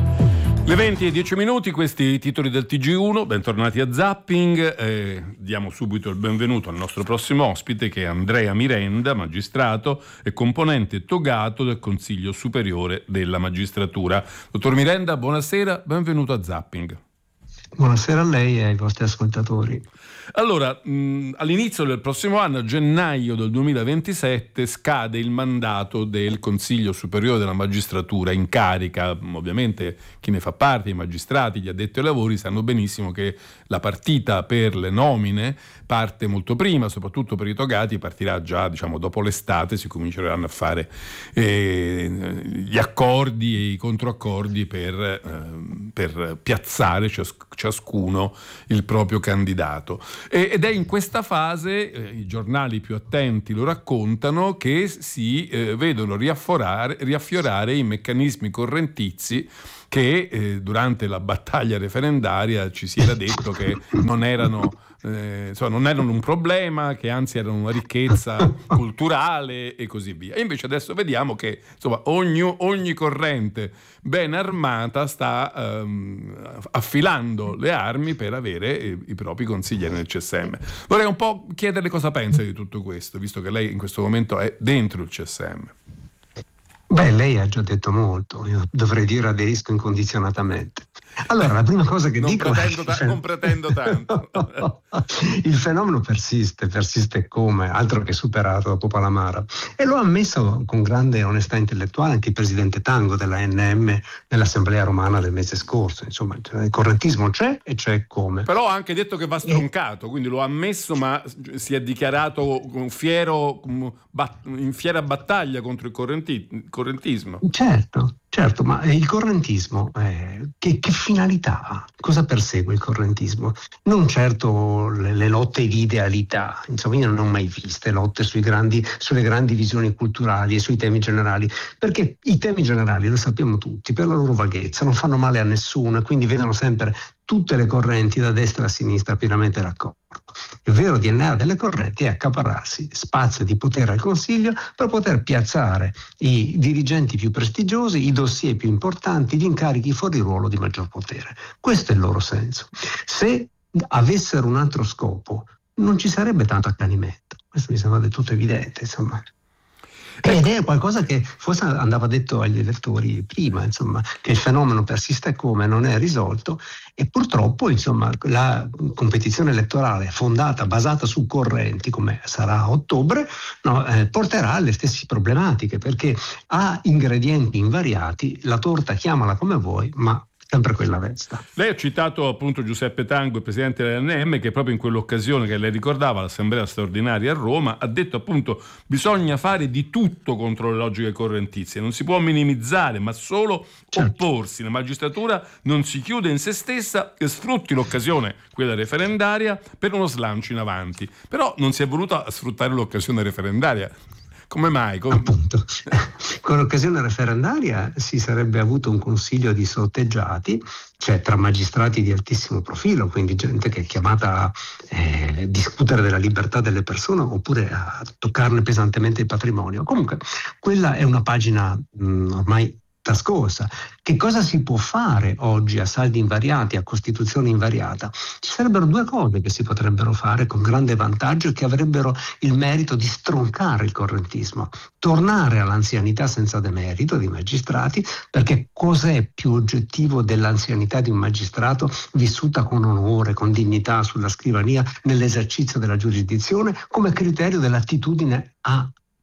Le venti e dieci minuti, questi i titoli del T G uno, bentornati a Zapping, eh, diamo subito il benvenuto al nostro prossimo ospite che è Andrea Mirenda, magistrato e componente togato del Consiglio Superiore della Magistratura. Dottor Mirenda, buonasera, benvenuto a Zapping.
Buonasera a lei e ai vostri ascoltatori.
Allora, mh, all'inizio del prossimo anno, a gennaio del duemilaventisette, scade il mandato del Consiglio Superiore della Magistratura in carica. Ovviamente chi ne fa parte, i magistrati, gli addetti ai lavori, sanno benissimo che la partita per le nomine parte molto prima, soprattutto per i togati, partirà già, diciamo, dopo l'estate, si cominceranno a fare eh, gli accordi e i controaccordi per, eh, per piazzare cias- ciascuno il proprio candidato. Ed è in questa fase, eh, i giornali più attenti lo raccontano, che si eh, vedono riaffiorare, riaffiorare i meccanismi correntizi che eh, durante la battaglia referendaria ci si era detto che non erano, eh, insomma, non erano un problema, che anzi erano una ricchezza culturale e così via. E invece adesso vediamo che, insomma, ogni, ogni corrente ben armata sta ehm, affilando le armi per avere i, i propri consiglieri nel C S M. Vorrei un po' chiederle cosa pensa di tutto questo, visto che lei in questo momento è dentro il C S M.
Beh, lei ha già detto molto, io dovrei dire aderisco incondizionatamente. Allora, la prima cosa che
non
dico
pretendo
è
ta- non pretendo tanto.
Il fenomeno persiste, persiste come, altro che superato dopo Palamara. E lo ha ammesso con grande onestà intellettuale anche il presidente Tango della N M nell'assemblea romana del mese scorso. Insomma, il correntismo c'è e c'è come.
Però ha anche detto che va stroncato, e... quindi lo ha ammesso, ma si è dichiarato fiero, in fiera battaglia contro il correnti- correntismo.
Certo. Certo, ma il correntismo eh, che, che finalità ha? Cosa persegue il correntismo? Non certo le, le lotte di idealità, insomma io non ho mai viste lotte sui grandi, sulle grandi visioni culturali e sui temi generali, perché i temi generali, lo sappiamo tutti, per la loro vaghezza non fanno male a nessuno e quindi vedono sempre tutte le correnti da destra a sinistra pienamente d'accordo. Il vero D N A delle correnti è accaparrarsi spazio di potere al Consiglio per poter piazzare i dirigenti più prestigiosi, i dossier più importanti, gli incarichi fuori ruolo di maggior potere. Questo è il loro senso. Se avessero un altro scopo, non ci sarebbe tanto accanimento. Questo mi sembra del tutto evidente, insomma. Ed è qualcosa che forse andava detto agli elettori prima, insomma, che il fenomeno persiste come non è risolto e purtroppo, insomma, la competizione elettorale fondata, basata su correnti, come sarà a ottobre, no, eh, porterà alle stesse problematiche, perché ha ingredienti invariati, la torta chiamala come vuoi, ma sempre quella resta.
Lei ha citato appunto Giuseppe Tango, il presidente dell'N M, che proprio in quell'occasione che lei ricordava, l'assemblea straordinaria a Roma, ha detto appunto bisogna fare di tutto contro le logiche correntizie, non si può minimizzare ma solo certo. opporsi. La magistratura non si chiude in se stessa e sfrutti l'occasione, quella referendaria, per uno slancio in avanti. Però non si è voluta sfruttare l'occasione referendaria. Come mai? Come...
Appunto, con l'occasione referendaria si sarebbe avuto un consiglio di sorteggiati, cioè tra magistrati di altissimo profilo, quindi gente che è chiamata a eh, discutere della libertà delle persone oppure a toccarne pesantemente il patrimonio. Comunque, quella è una pagina mh, ormai trascorsa. Che cosa si può fare oggi a saldi invariati, a Costituzione invariata? Ci sarebbero due cose che si potrebbero fare con grande vantaggio e che avrebbero il merito di stroncare il correntismo. Tornare all'anzianità senza demerito dei magistrati, perché cos'è più oggettivo dell'anzianità di un magistrato vissuta con onore, con dignità sulla scrivania nell'esercizio della giurisdizione come criterio dell'attitudine a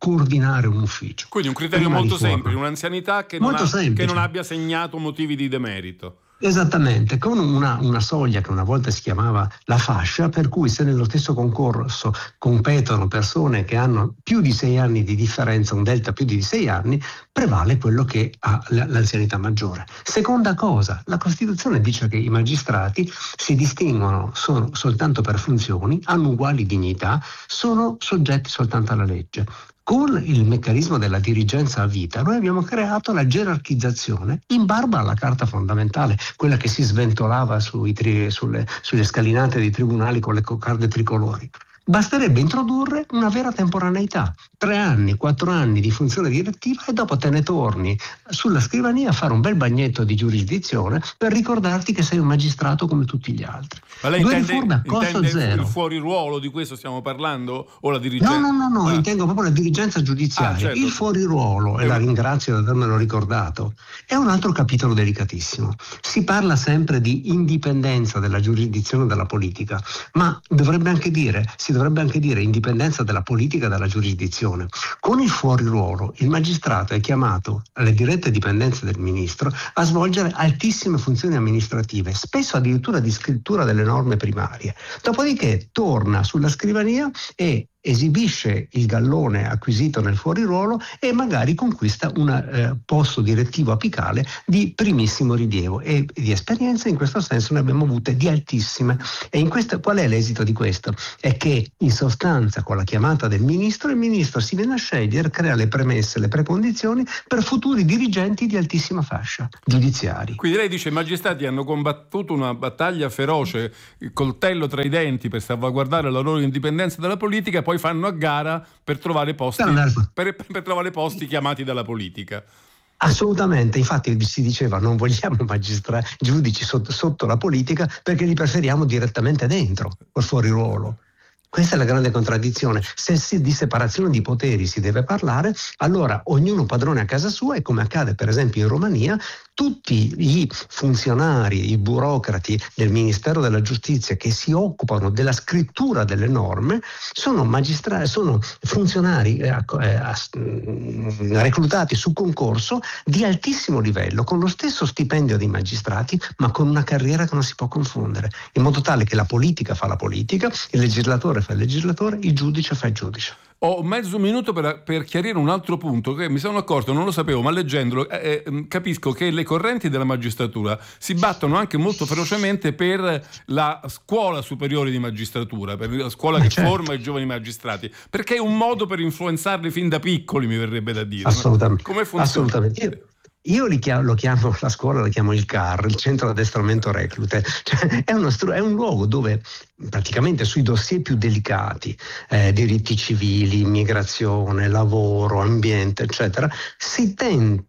coordinare un ufficio.
Quindi un criterio
Prima
molto
riforma.
semplice, un'anzianità che non,
Molto
ha,
semplice.
che non abbia segnato motivi di demerito.
Esattamente, con una, una soglia che una volta si chiamava la fascia, per cui se nello stesso concorso competono persone che hanno più di sei anni di differenza, un delta più di sei anni, prevale quello che ha l'anzianità maggiore. Seconda cosa, la Costituzione dice che i magistrati si distinguono sono soltanto per funzioni, hanno uguali dignità, sono soggetti soltanto alla legge. Con il meccanismo della dirigenza a vita noi abbiamo creato la gerarchizzazione in barba alla Carta fondamentale, quella che si sventolava sui tri, sulle, sulle scalinate dei tribunali con le coccarde tricolori. Basterebbe introdurre una vera temporaneità, tre anni, quattro anni di funzione direttiva e dopo te ne torni sulla scrivania a fare un bel bagnetto di giurisdizione per ricordarti che sei un magistrato come tutti gli altri.
Ma lei
Due
intende,
riforme a costo
intende
zero.
il fuori ruolo, di questo stiamo parlando? O la dirigenza?
No, no, no, no,
Ah.
intengo proprio la dirigenza giudiziaria.
Ah, certo.
Il fuoriruolo, e la ringrazio di avermelo ricordato, è un altro capitolo delicatissimo. Si parla sempre di indipendenza della giurisdizione dalla politica, ma dovrebbe anche dire, si dovrebbe anche dire indipendenza della politica dalla giurisdizione. Con il fuoriruolo il magistrato è chiamato, alle dirette dipendenze del ministro, a svolgere altissime funzioni amministrative, spesso addirittura di scrittura delle norme primarie. Dopodiché torna sulla scrivania e esibisce il gallone acquisito nel fuoriruolo e magari conquista un eh, posto direttivo apicale di primissimo rilievo, e di esperienze in questo senso ne abbiamo avute di altissime. E in questo, qual è l'esito di questo? È che in sostanza con la chiamata del ministro il ministro si viene a scegliere, crea le premesse, le precondizioni per futuri dirigenti di altissima fascia giudiziari.
Quindi lei dice i magistrati hanno combattuto una battaglia feroce, il coltello tra i denti per salvaguardare la loro indipendenza dalla politica, poi fanno a gara per trovare posti, per, per trovare posti chiamati dalla politica.
Assolutamente, infatti si diceva non vogliamo magistrati, giudici sotto, sotto la politica perché li preferiamo direttamente dentro, col fuoriruolo. Questa è la grande contraddizione. Se si, di separazione di poteri si deve parlare, allora ognuno padrone a casa sua, e come accade per esempio in Romania, tutti i funzionari, i burocrati del Ministero della Giustizia che si occupano della scrittura delle norme sono magistrati, sono funzionari eh, eh, reclutati su concorso di altissimo livello, con lo stesso stipendio dei magistrati, ma con una carriera che non si può confondere, in modo tale che la politica fa la politica, il legislatore fa il legislatore, il giudice fa il giudice.
Ho mezzo minuto per, per chiarire un altro punto che mi sono accorto, non lo sapevo, ma leggendolo eh, eh, capisco che le correnti della magistratura si battono anche molto ferocemente per la scuola superiore di magistratura, per la scuola che
certo.
forma i giovani magistrati, perché è un modo per influenzarli fin da piccoli, mi verrebbe da dire.
Assolutamente.
Come funziona?
Assolutamente. Io... Io li chiamo, lo chiamo, la scuola la chiamo il C A R, il centro addestramento reclute, cioè, è, uno, è un luogo dove praticamente sui dossier più delicati, eh, diritti civili, immigrazione, lavoro, ambiente, eccetera, si tende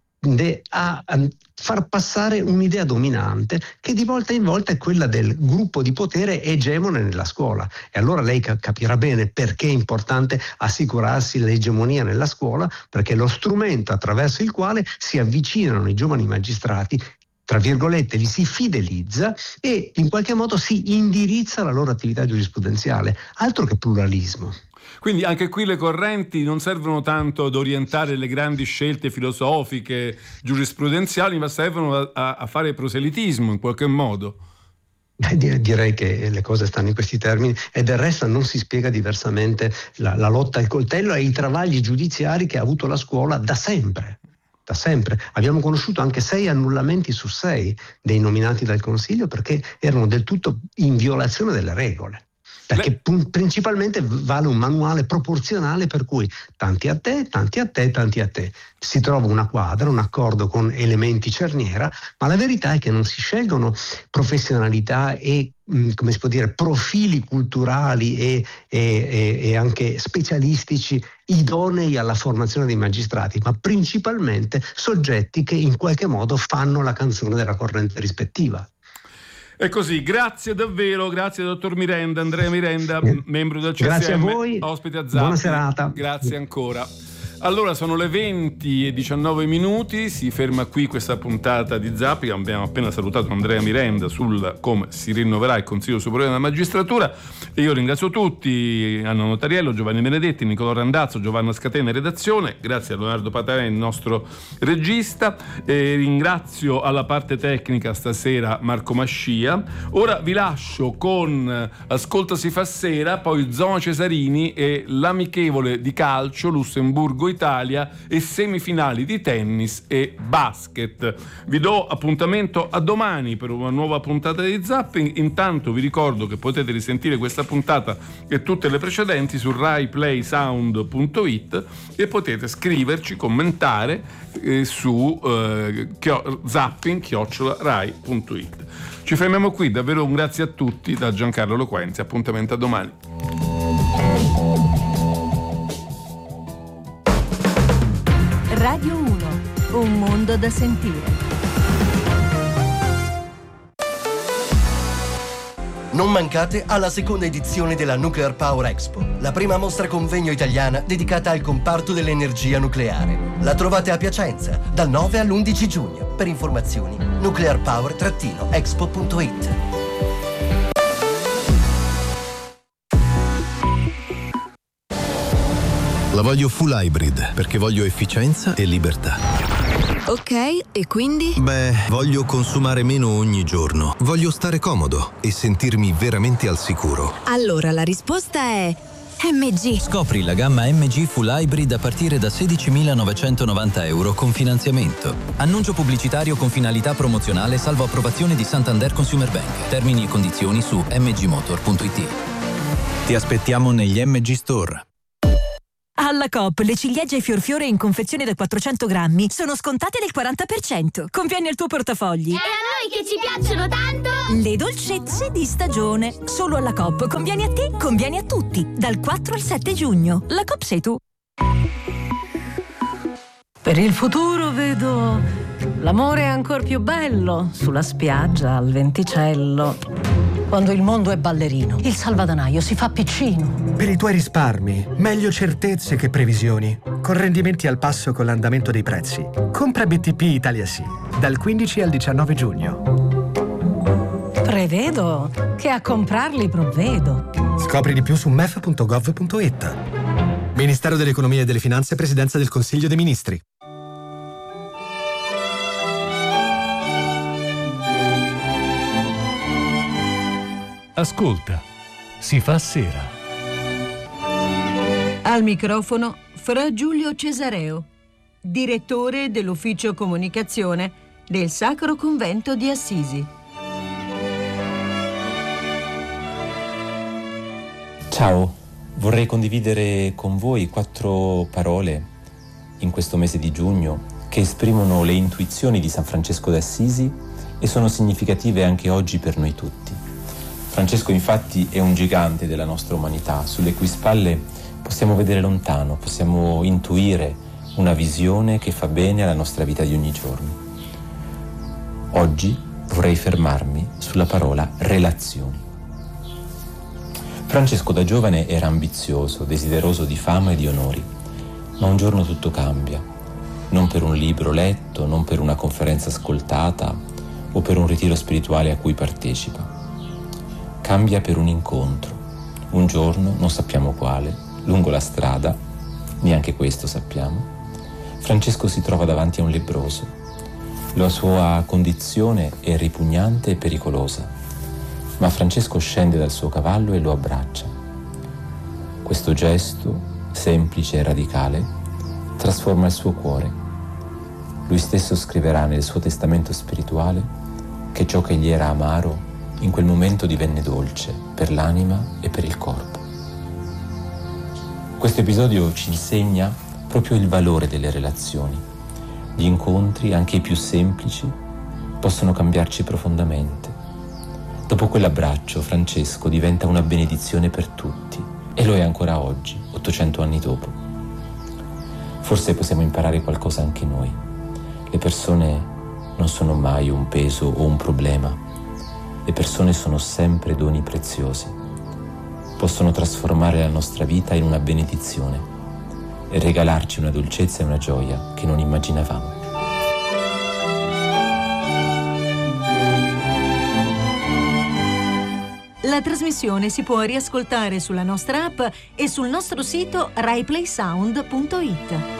a, a far passare un'idea dominante che di volta in volta è quella del gruppo di potere egemone nella scuola. E allora lei capirà bene perché è importante assicurarsi l'egemonia nella scuola, perché è lo strumento attraverso il quale si avvicinano i giovani magistrati, tra virgolette li si fidelizza e in qualche modo si indirizza la loro attività giurisprudenziale. Altro che pluralismo.
Quindi anche qui le correnti non servono tanto ad orientare le grandi scelte filosofiche, giurisprudenziali, ma servono a, a fare proselitismo in qualche modo.
Beh, direi che le cose stanno in questi termini, e del resto non si spiega diversamente la, la lotta al coltello e i travagli giudiziari che ha avuto la scuola da sempre. Da sempre. Abbiamo conosciuto anche sei annullamenti su sei dei nominati dal Consiglio perché erano del tutto in violazione delle regole. Perché Beh. principalmente vale un manuale proporzionale per cui tanti a te, tanti a te, tanti a te. Si trova una quadra, un accordo con elementi cerniera, ma la verità è che non si scelgono professionalità e come si può dire, profili culturali e, e, e anche specialistici idonei alla formazione dei magistrati, ma principalmente soggetti che in qualche modo fanno la canzone della corrente rispettiva.
È così, grazie davvero, grazie dottor Mirenda, Andrea Mirenda, membro del C S M,
grazie a voi,
ospite a Zapping.
Buona serata.
Grazie ancora. Allora sono le venti e diciannove minuti, si ferma qui questa puntata di Zapping. Abbiamo appena salutato Andrea Mirenda sul come si rinnoverà il Consiglio Superiore della Magistratura e io ringrazio tutti, Anna Notariello, Giovanni Benedetti, Nicolò Randazzo, Giovanna Scatena in redazione, grazie a Leonardo Patavè, il nostro regista, e ringrazio alla parte tecnica stasera Marco Mascia. Ora vi lascio con Ascolta si fa sera, poi Zona Cesarini e l'amichevole di calcio Lussemburgo-Italia e semifinali di tennis e basket. Vi do appuntamento a domani per una nuova puntata di Zapping. Intanto vi ricordo che potete risentire questa puntata e tutte le precedenti su rai play sound punto it e potete scriverci, commentare eh, su eh, chio- zapping chiocciola rai punto it. Ci fermiamo qui, davvero un grazie a tutti da Giancarlo Loquenzi, appuntamento a domani.
Radio uno, un mondo da sentire.
Non mancate alla seconda edizione della Nuclear Power Expo, la prima mostra convegno italiana dedicata al comparto dell'energia nucleare. La trovate a Piacenza dal nove all'undici giugno. Per informazioni nuclear power expo punto it.
La voglio full hybrid perché voglio efficienza e libertà.
Ok, e quindi?
Beh, voglio consumare meno ogni giorno. Voglio stare comodo e sentirmi veramente al sicuro.
Allora la risposta è M G.
Scopri la gamma M G Full Hybrid a partire da sedicimilanovecentonovanta euro con finanziamento. Annuncio pubblicitario con finalità promozionale salvo approvazione di Santander Consumer Bank. Termini e condizioni su m g motor punto it. Ti aspettiamo negli M G Store.
Alla Coop le ciliegie fiorfiore in confezione da quattrocento grammi sono scontate del quaranta per cento. Conviene al tuo portafogli.
E a noi che ci piacciono tanto!
Le dolcezze di stagione. Solo alla Coop. Conviene a te, conviene a tutti. Dal quattro al sette giugno. La Coop sei tu.
Per il futuro vedo l'amore ancor più bello sulla spiaggia al venticello. Quando il mondo è ballerino, il salvadanaio si fa piccino.
Per i tuoi risparmi, meglio certezze che previsioni. Con rendimenti al passo con l'andamento dei prezzi. Compra B T P Italia Sì, dal quindici al diciannove giugno.
Prevedo che a comprarli provvedo.
Scopri di più su m e f punto gov punto it. Ministero dell'Economia e delle Finanze, Presidenza del Consiglio dei Ministri.
Ascolta, si fa sera.
Al microfono Fra Giulio Cesareo, direttore dell'ufficio comunicazione del Sacro Convento di Assisi.
Ciao, vorrei condividere con voi quattro parole in questo mese di giugno che esprimono le intuizioni di San Francesco d'Assisi e sono significative anche oggi per noi tutti. Francesco infatti è un gigante della nostra umanità, sulle cui spalle possiamo vedere lontano, possiamo intuire una visione che fa bene alla nostra vita di ogni giorno. Oggi vorrei fermarmi sulla parola relazioni. Francesco da giovane era ambizioso, desideroso di fama e di onori, ma un giorno tutto cambia, non per un libro letto, non per una conferenza ascoltata o per un ritiro spirituale a cui partecipa. Cambia per un incontro. Un giorno, non sappiamo quale, lungo la strada, neanche questo sappiamo, Francesco si trova davanti a un lebbroso. La sua condizione è ripugnante e pericolosa, ma Francesco scende dal suo cavallo e lo abbraccia. Questo gesto, semplice e radicale, trasforma il suo cuore. Lui stesso scriverà nel suo testamento spirituale che ciò che gli era amaro in quel momento divenne dolce per l'anima e per il corpo. Questo episodio ci insegna proprio il valore delle relazioni. Gli incontri, anche i più semplici, possono cambiarci profondamente. Dopo quell'abbraccio, Francesco diventa una benedizione per tutti e lo è ancora oggi, ottocento anni dopo. Forse possiamo imparare qualcosa anche noi. Le persone non sono mai un peso o un problema. Le persone sono sempre doni preziosi. Possono trasformare la nostra vita in una benedizione. e regalarci una dolcezza e una gioia che non immaginavamo.
La trasmissione si può riascoltare sulla nostra app e sul nostro sito rai play sound punto it.